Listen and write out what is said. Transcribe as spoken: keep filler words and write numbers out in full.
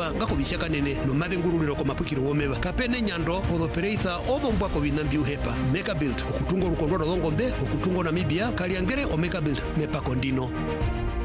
mapya ngako bishaka nene no madenguruliro ko mapukiro womeba kapene nyando odopereitha odo mbwako binambi uhepa Mega Build okutungo rukondo rodongombe okutungo Namibia kaliangere o Mega Build mepakondino.